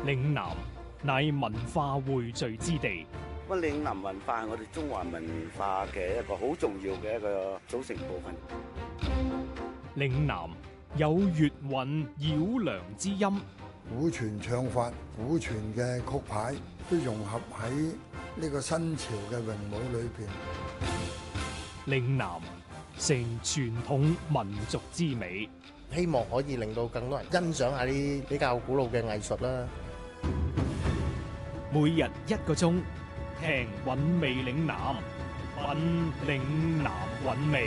嶺南乃文化匯聚之地。 咁嶺南文化係我哋中華文化嘅一個好重要嘅一個組成部分。 嶺南有粵韻繞梁之音， 古傳唱法、古傳嘅曲牌都融合喺呢個新潮嘅詠舞裏邊。 嶺南成傳統民族之美， 希望可以令到更多人欣賞下啲比較古老嘅藝術啦。 每日1個鐘，聽韻味嶺南，品嶺南韻味。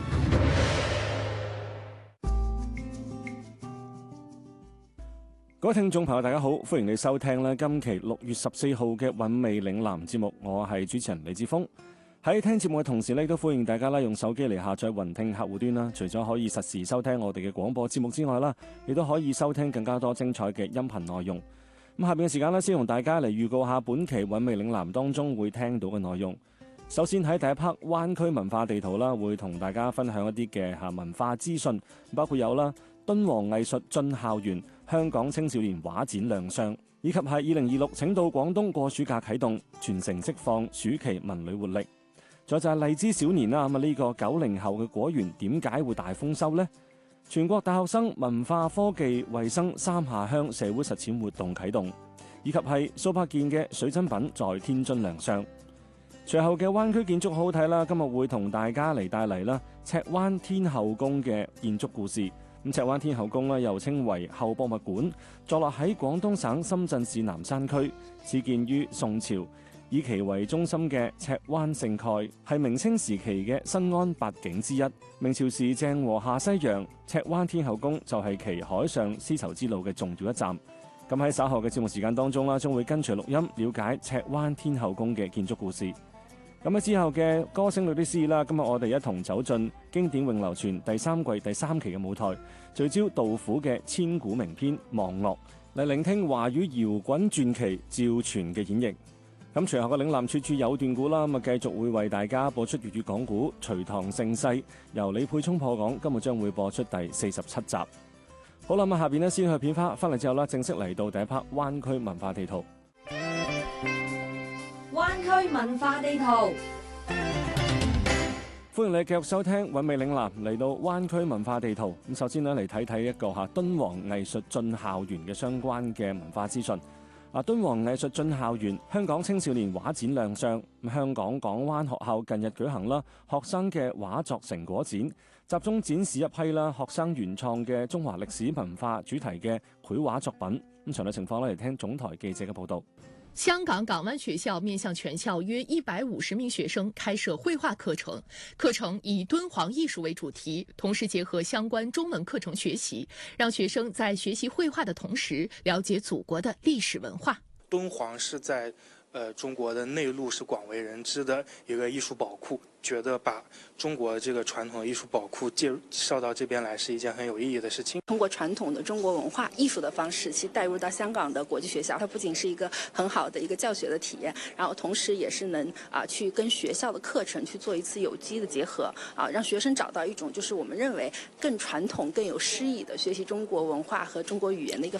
各位聽眾朋友，大家好，歡迎你收聽咧今期6月14號嘅韻味嶺南節目，我係主持人李志峰。喺聽節目嘅同時咧，都歡迎大家啦用手機嚟下載雲聽客戶端啦。除咗可以實時收聽我哋嘅廣播節目之外啦，亦都可以收聽更加多精彩嘅音頻內容。咁下邊嘅時間咧，先同大家嚟預告下本期韻味嶺南當中會聽到嘅內容。首先喺第一 part 灣區文化地圖啦，會同大家分享一啲嘅文化資訊，包括有啦敦煌藝術進校園、香港青少年畫展亮相，以及係2026請到廣東過暑假啟動，全城釋放暑期文旅活力。再就係荔枝小年啦，咁呢個90後嘅果園點解會大豐收呢？全國大學生文化科技衛生三下鄉社會實踐活動啟動，以及係數百件嘅水珍品在天津亮相。隨後嘅灣區建築好好睇啦，今日會同大家嚟帶嚟啦赤灣天后宮嘅建築故事。咁赤灣天后宮又稱為後博物館，坐落喺廣東省深圳市南山區，始建於宋朝。以其為中心嘅赤灣聖蓋係明清時期嘅新安八景之一。明朝時鄭和下西洋，赤灣天后宮就係其海上絲綢之路嘅重要一站。咁喺稍後嘅節目時間當中啦，將會跟隨錄音了解赤灣天后宮嘅建築故事。咁喺之後嘅歌聲裏的詩意啦，今日我哋一同走進經典永流傳第3季第3期嘅舞台，聚焦杜甫嘅千古名篇《望樂》，嚟聆聽華語搖滾傳奇趙傳嘅演繹。咁隨後嘅嶺南處處有段古啦，咁繼續會為大家播出粵語講古《隋唐盛世》，由李佩聰破講，今日將會播出第47集。好啦，咁下邊呢先去片花，翻嚟之後啦，正式嚟到第一 part 灣區文化地圖。 灣區文化地圖， 歡迎你繼續收聽韻味嶺南，嚟到灣區文化地圖。咁首先呢嚟睇睇一個敦煌藝術進校園嘅相關嘅文化資訊。敦煌藝術進校園香港青少年畫展亮相。香港港灣學校近日舉行啦學生嘅畫作成果展，集中展示一批啦學生原創嘅中華歷史文化主題嘅繪畫作品。咁詳細情況嚟聽總台記者嘅報道。 香港港灣學校面向全校約150名學生開設繪畫課程，課程以敦煌藝術為主題，同時結合相關中文課程學習，讓學生在學習繪畫的同時，了解祖國的歷史文化。 敦煌是在中國的內陸是廣為人知的一個藝術寶庫，覺得把中國這個傳統藝術寶庫介紹到這邊來是一件很有意義的事情。 通過傳統的中國文化藝術的方式，其帶入到香港的國際學校，它不僅是一個很好的一個教學的體驗，然後同時也是能去跟學校的課程去做一次有機的結合，讓學生找到一種就是我們認為更傳統、更有詩意的學習中國文化和中國語言的一個